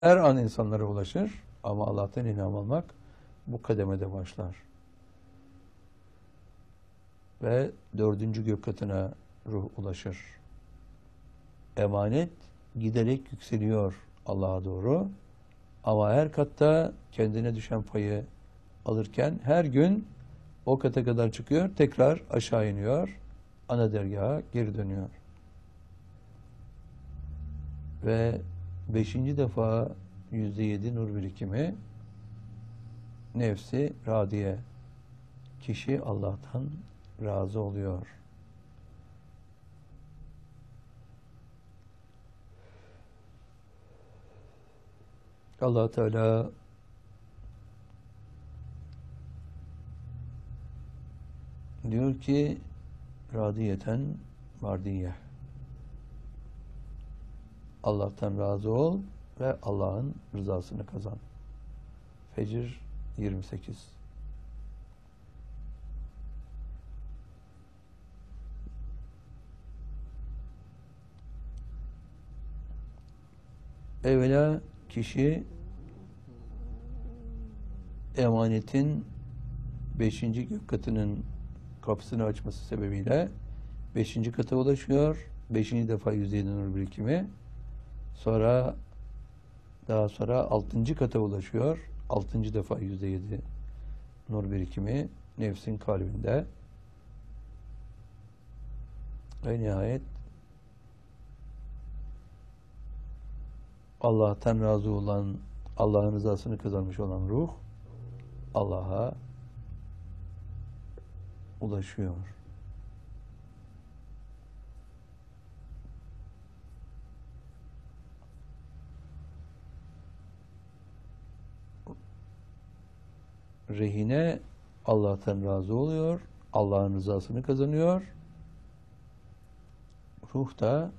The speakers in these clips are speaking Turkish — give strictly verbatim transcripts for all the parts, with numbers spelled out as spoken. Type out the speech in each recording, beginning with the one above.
Her an insanlara ulaşır ama Allah'tan ilham almak bu kademede başlar. Ve dördüncü gök katına ruh ulaşır. Emanet giderek yükseliyor Allah'a doğru. Ama her katta kendine düşen payı alırken her gün o kata kadar çıkıyor, tekrar aşağı iniyor, ana dergaha geri dönüyor. Ve beşinci defa yüzde yedi nur birikimi, nefsi radiye. Kişi Allah'tan razı oluyor. Allah Teala diyor ki radiyeten mardiye. Allah'tan razı ol ve Allah'ın rızasını kazan. Fecr yirmi sekiz. Evvela kişi emanetin beşinci gök katının kapısını açması sebebiyle beşinci kata ulaşıyor. Beşinci defa yüzde yedi nur birikimi. Sonra daha sonra altıncı kata ulaşıyor. Altıncı defa yüzde yedi nur birikimi nefsin kalbinde. Ve nihayet Allah'tan razı olan, Allah'ın rızasını kazanmış olan ruh Allah'a ulaşıyor. Rehine Allah'tan razı oluyor, Allah'ın rızasını kazanıyor. Ruh da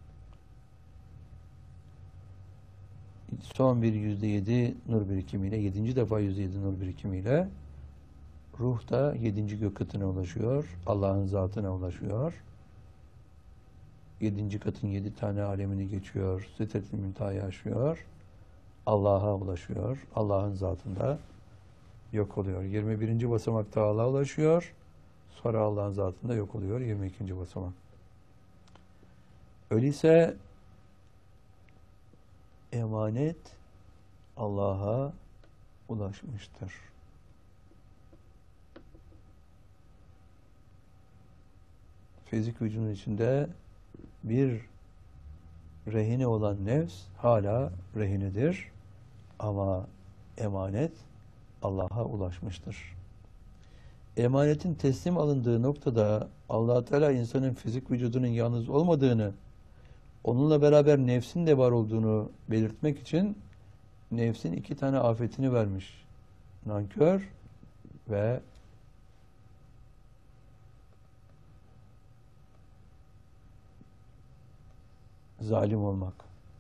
son bir yüzde yedi nur birikimiyle, yedinci defa yüzde yedi nur birikimiyle ruh da yedinci gök katına ulaşıyor, Allah'ın zatına ulaşıyor. Yedinci katın yedi tane alemini geçiyor, Sidret-i Münteha'yı aşıyor, Allah'a ulaşıyor, Allah'ın zatında yok oluyor. yirmi birinci basamakta Allah'a ulaşıyor, sonra Allah'ın zatında yok oluyor, yirmi ikinci basamak. Öyleyse emanet Allah'a ulaşmıştır. Fizik vücudun içinde bir rehine olan nefs hala rehinedir. Ama emanet Allah'a ulaşmıştır. Emanetin teslim alındığı noktada Allah Teala insanın fizik vücudunun yalnız olmadığını, onunla beraber nefsin de var olduğunu belirtmek için nefsin iki tane afetini vermiş. Nankör ve zalim olmak.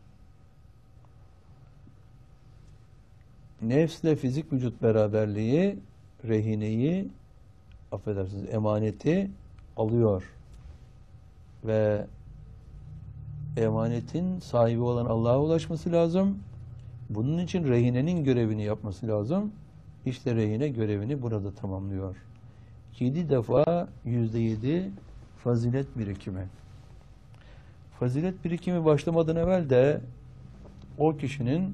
Nefsle fizik vücut beraberliği, rehineyi, affedersiniz, emaneti alıyor. Ve emanetin sahibi olan Allah'a ulaşması lazım. Bunun için rehinenin görevini yapması lazım. İşte rehine görevini burada tamamlıyor. Yedi defa yüzde yedi fazilet birikimi. Fazilet birikimi başlamadan evvel de o kişinin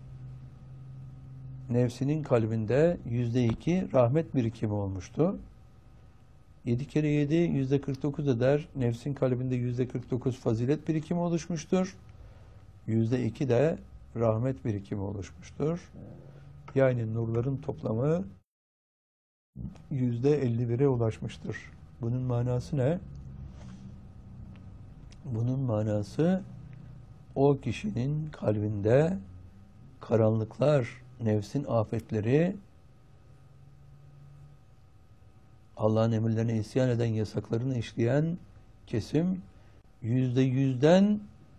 nefsinin kalbinde yüzde iki rahmet birikimi olmuştu. Yedi kere yedi yüzde kırk dokuz eder. Nefsin kalbinde yüzde kırk dokuz fazilet birikimi oluşmuştur. Yüzde iki de rahmet birikimi oluşmuştur. Yani nurların toplamı yüzde elli bire ulaşmıştır. Bunun manası ne? Bunun manası o kişinin kalbinde karanlıklar, nefsin afetleri, Allah'ın emirlerine isyan eden, yasaklarını işleyen kesim yüzde yüzden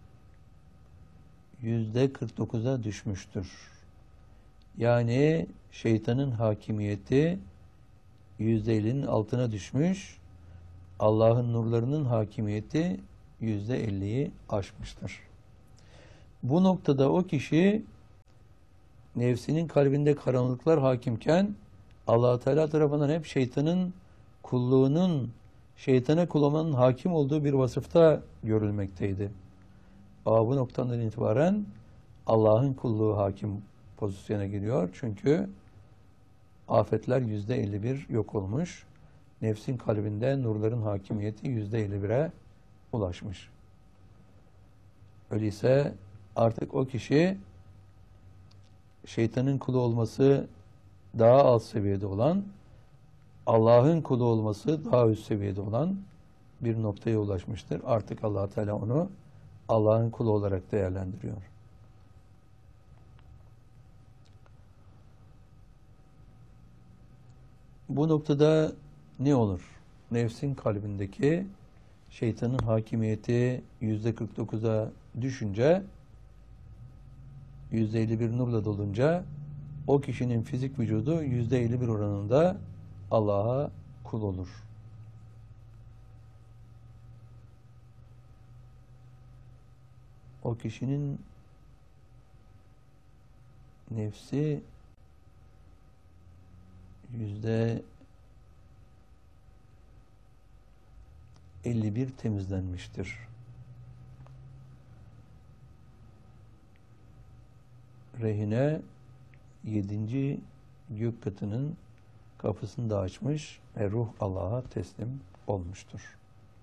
yüzde kırk dokuza düşmüştür. Yani şeytanın hakimiyeti yüzde ellinin altına düşmüş, Allah'ın nurlarının hakimiyeti yüzde elliyi aşmıştır. Bu noktada o kişi nefsinin kalbinde karanlıklar hakimken Allah Teala tarafından hep şeytanın kulluğunun, şeytana kul olmanın hakim olduğu bir vasıfta görülmekteydi. Ama bu noktadan itibaren Allah'ın kulluğu hakim pozisyona giriyor. Çünkü afetler yüzde elli bir yok olmuş. Nefsin kalbinde nurların hakimiyeti yüzde elli bire ulaşmış. Öyleyse artık o kişi şeytanın kulu olması daha alt seviyede olan, Allah'ın kulu olması daha üst seviyede olan bir noktaya ulaşmıştır. Artık Allah Teala onu Allah'ın kulu olarak değerlendiriyor. Bu noktada ne olur? Nefsin kalbindeki şeytanın hakimiyeti yüzde kırk dokuza düşünce, yüzde elli bir nurla dolunca o kişinin fizik vücudu yüzde elli bir oranında Allah'a kul olur. O kişinin nefsi yüzde elli bir temizlenmiştir. Rehine yedinci gök katının kapısını da açmış ve ruh Allah'a teslim olmuştur.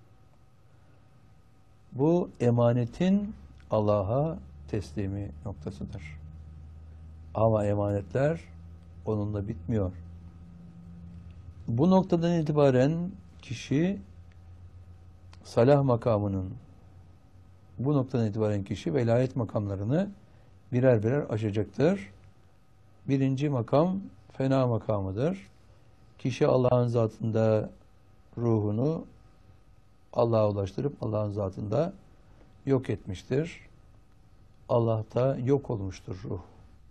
Bu emanetin Allah'a teslimi noktasıdır. Ama emanetler onunla bitmiyor. Bu noktadan itibaren kişi salah makamının, bu noktadan itibaren kişi velayet makamlarını birer birer aşacaktır. Birinci makam fena makamıdır. Kişi Allah'ın zatında ruhunu Allah'a ulaştırıp Allah'ın zatında yok etmiştir. Allah'ta yok olmuştur ruh.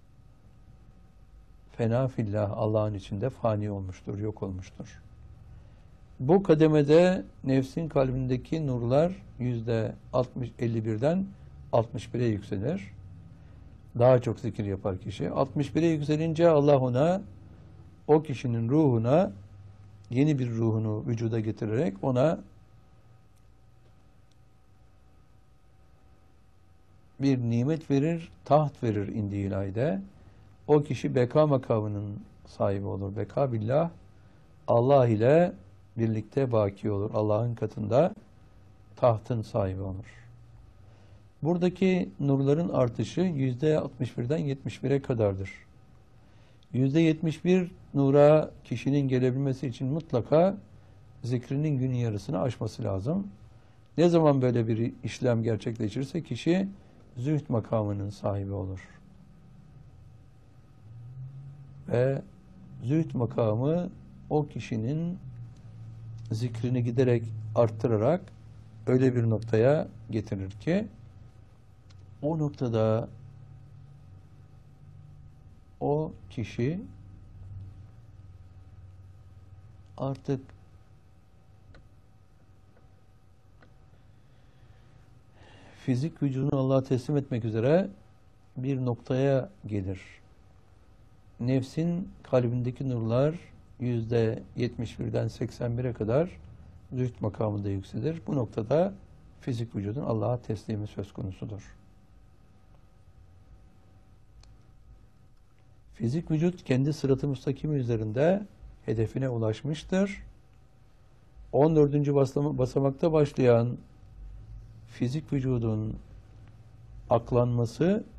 Fena fillah, Allah'ın içinde fani olmuştur, yok olmuştur. Bu kademede nefsin kalbindeki nurlar yüzde altmış elli birden altmış bire yükselir. Daha çok zikir yapar kişi. altmış bire yükselince Allah ona, o kişinin ruhuna, yeni bir ruhunu vücuda getirerek ona bir nimet verir, taht verir indi ilahide. O kişi beka makamının sahibi olur. Beka billah, Allah ile birlikte baki olur. Allah'ın katında tahtın sahibi olur. Buradaki nurların artışı yüzde altmış birden yetmiş bire kadardır. Yüzde yetmiş bir nura kişinin gelebilmesi için mutlaka zikrinin gün yarısını aşması lazım. Ne zaman böyle bir işlem gerçekleşirse kişi zühd makamının sahibi olur. Ve zühd makamı o kişinin zikrini giderek arttırarak öyle bir noktaya getirir ki o noktada o kişi artık fizik vücudunu Allah'a teslim etmek üzere bir noktaya gelir. Nefsin kalbindeki nurlar yüzde yetmiş birden seksen bire kadar zühd makamında yükselir. Bu noktada fizik vücudun Allah'a teslimi söz konusudur. Fizik vücut kendi sırat-ı müstakimi üzerinde hedefine ulaşmıştır. on dördüncü basamakta başlayan fizik vücudun aklanması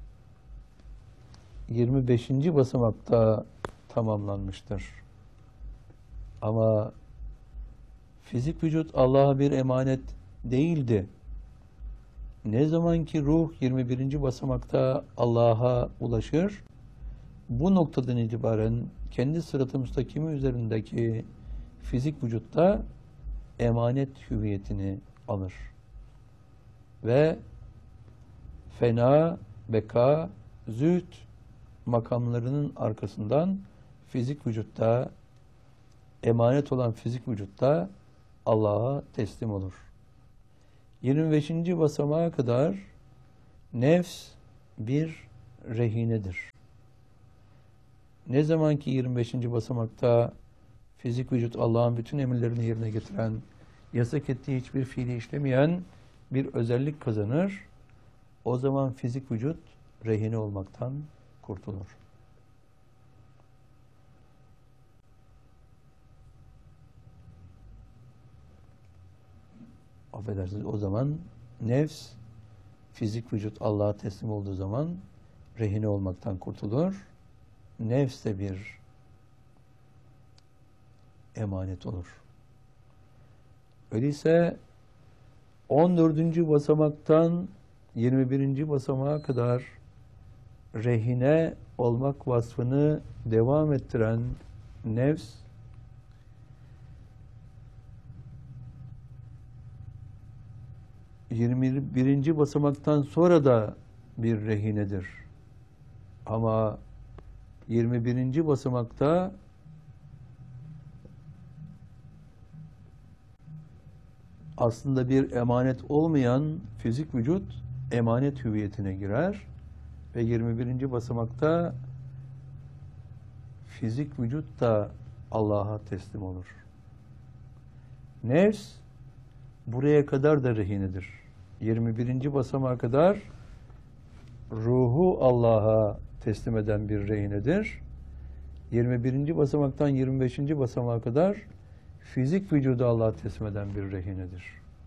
yirmi beşinci basamakta tamamlanmıştır. Ama fizik vücut Allah'a bir emanet değildi. Ne zaman ki ruh yirmi birinci basamakta Allah'a ulaşır, bu noktadan itibaren kendi sırat-ı müstakimi üzerindeki fizik vücutta emanet hüviyetini alır. Ve fena, beka, zühd makamlarının arkasından fizik vücutta, emanet olan fizik vücutta Allah'a teslim olur. yirmi beşinci basamağa kadar nefs bir rehinedir. Ne zaman ki yirmi beşinci basamakta fizik vücut Allah'ın bütün emirlerini yerine getiren, yasak ettiği hiçbir fiili işlemeyen bir özellik kazanır, o zaman fizik vücut rehine olmaktan kurtulur. Affedersiniz, o zaman nefs, fizik vücut Allah'a teslim olduğu zaman rehine olmaktan kurtulur. Nefs de bir emanet olur. Öyleyse on dördüncü basamaktan yirmi birinci basamağa kadar rehine olmak vasfını devam ettiren nefs, yirmi birinci basamaktan sonra da bir rehinedir. Ama yirmi birinci basamakta aslında bir emanet olmayan fizik vücut emanet hüviyetine girer ve yirmi birinci basamakta fizik vücut da Allah'a teslim olur. Nefs buraya kadar da rehinedir. yirmi birinci basamağa kadar ruhu Allah'a teslim eden bir rehinedir. yirmi birinci basamaktan yirmi beşinci basamağa kadar fizik vücudu Allah'a teslim eden bir rehinedir.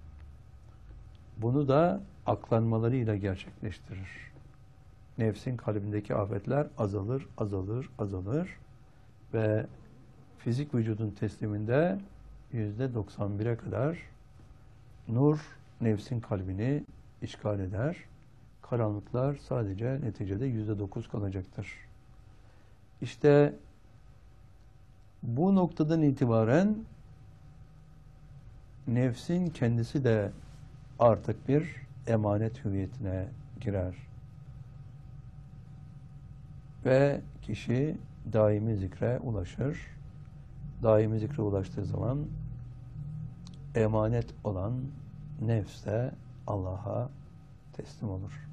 Bunu da aklanmalarıyla gerçekleştirir. Nefsin kalbindeki afetler azalır, azalır, azalır ve fizik vücudun tesliminde yüzde doksan bire kadar nur nefsin kalbini işgal eder. Karanlıklar sadece neticede yüzde dokuz kalacaktır. İşte bu noktadan itibaren nefsin kendisi de artık bir emanet hüviyetine girer. Ve kişi daimi zikre ulaşır. Daimi zikre ulaştığı zaman emanet olan nefs de Allah'a teslim olur.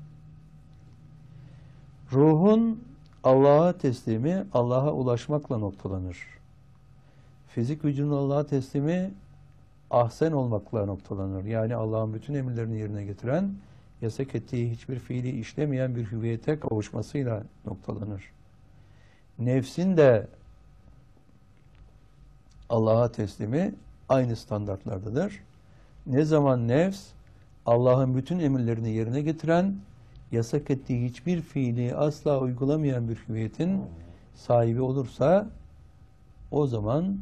Ruhun Allah'a teslimi Allah'a ulaşmakla noktalanır. Fizik vücudun Allah'a teslimi ahsen olmakla noktalanır. Yani Allah'ın bütün emirlerini yerine getiren, yasak ettiği hiçbir fiili işlemeyen bir hüviyete kavuşmasıyla noktalanır. Nefsin de Allah'a teslimi aynı standartlardadır. Ne zaman nefs Allah'ın bütün emirlerini yerine getiren, yasak ettiği hiçbir fiili asla uygulamayan bir hüviyetin sahibi olursa, o zaman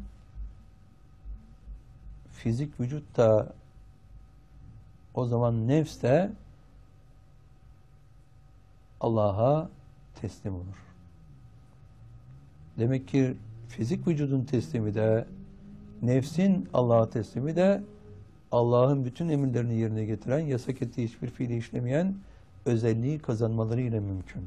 fizik vücut da, o zaman nefs de Allah'a teslim olur. Demek ki fizik vücudun teslimi de, nefsin Allah'a teslimi de, Allah'ın bütün emirlerini yerine getiren, yasak ettiği hiçbir fiili işlemeyen özelliği kazanmaları ile mümkün.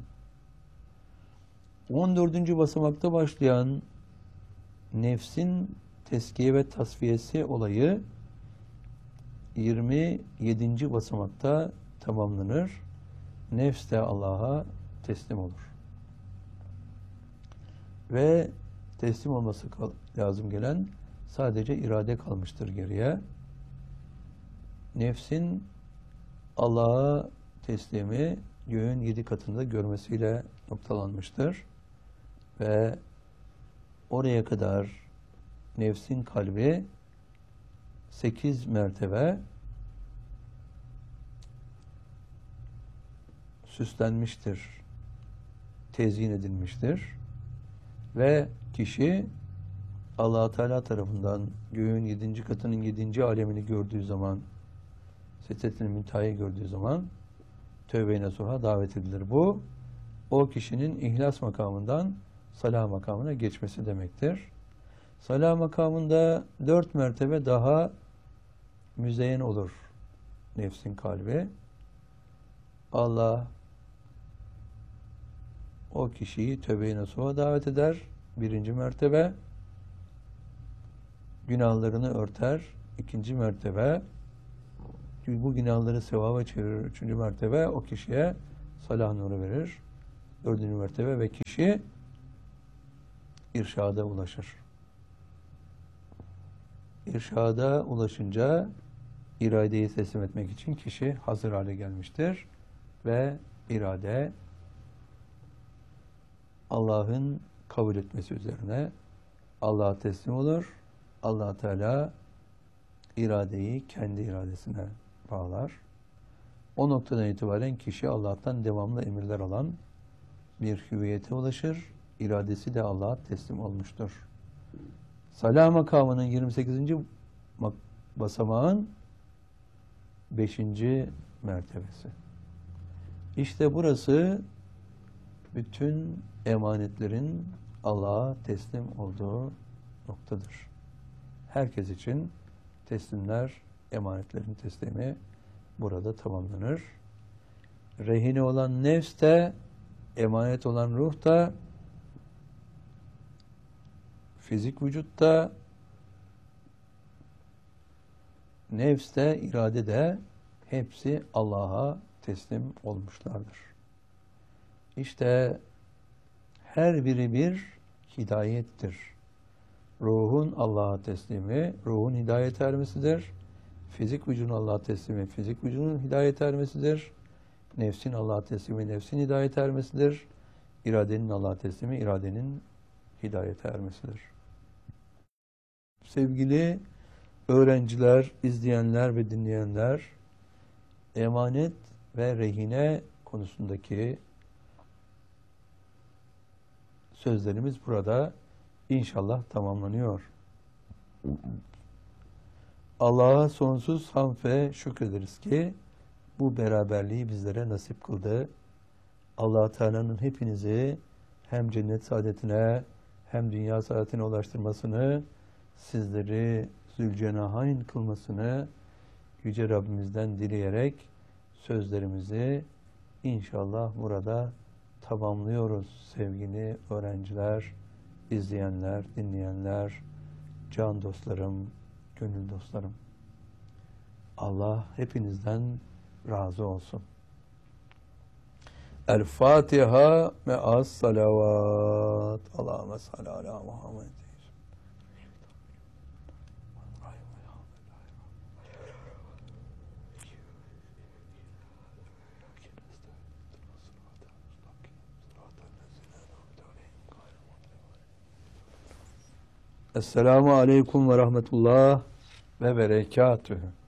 on dördüncü basamakta başlayan nefsin teskiye ve tasfiyesi olayı yirmi yedinci basamakta tamamlanır. Nefs de Allah'a teslim olur. Ve teslim olması lazım gelen sadece irade kalmıştır geriye. Nefsin Allah'a teslimi göğün yedi katında görmesiyle noktalanmıştır. Ve oraya kadar nefsin kalbi sekiz mertebe süslenmiştir, tezyin edilmiştir. Ve kişi Allah-u Teala tarafından göğün yedinci katının yedinci alemini gördüğü zaman, Sidret-i Münteha'yı gördüğü zaman tövbe-i nasuha davet edilir. Bu, o kişinin ihlas makamından salah makamına geçmesi demektir. Salah makamında dört mertebe daha müzeyyen olur nefsin kalbi. Allah o kişiyi tövbe-i nasuha davet eder. Birinci mertebe. Günahlarını örter. İkinci mertebe. Bu günahları sevaba çevirir. Üçüncü mertebe o kişiye salah nuru verir. Dördüncü mertebe ve kişi irşada ulaşır. İrşada ulaşınca iradeyi teslim etmek için kişi hazır hale gelmiştir ve irade Allah'ın kabul etmesi üzerine Allah'a teslim olur. Allah Teala iradeyi kendi iradesine bağlar. O noktadan itibaren kişi Allah'tan devamlı emirler alan bir hüviyete ulaşır. İradesi de Allah'a teslim olmuştur. Salah makamının yirmi sekizinci basamağın beşinci mertebesi. İşte burası bütün emanetlerin Allah'a teslim olduğu noktadır. Herkes için teslimler, emanetlerin teslimi burada tamamlanır. Rehine olan nefs de, emanet olan ruh da, fizik vücutta, nefs de, irade de hepsi Allah'a teslim olmuşlardır. İşte her biri bir hidayettir. Ruhun Allah'a teslimi, ruhun hidayet ermesidir. Fizik vücudun Allah'a teslimi, fizik vücudun hidayet ermesidir. Nefsin Allah'a teslimi, nefsin hidayet ermesidir. İradenin Allah'a teslimi, iradenin hidayet ermesidir. Sevgili öğrenciler, izleyenler ve dinleyenler, emanet ve rehine konusundaki sözlerimiz burada İnşallah tamamlanıyor. Allah'a sonsuz hamd ve şükrederiz ki bu beraberliği bizlere nasip kıldı. Allah Teala'nın hepinizi hem cennet saadetine hem dünya saadetine ulaştırmasını, sizleri Zülcenahayn kılmasını Yüce Rabbimizden dileyerek sözlerimizi inşallah burada tamamlıyoruz sevgili öğrenciler, izleyenler, dinleyenler, can dostlarım, gönül dostlarım. Allah hepinizden razı olsun. El Fatiha me'as salavat. Allahümme salli ala Muhammed. Esselamu Aleyküm ve Rahmetullah ve Berekatühü.